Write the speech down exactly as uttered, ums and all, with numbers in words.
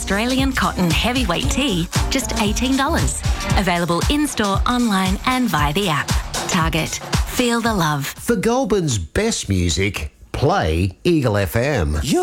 Australian cotton heavyweight tee, just eighteen dollars. Available in-store, online and via the app. Target. Feel the love. For Goulburn's best music, play Eagle F M.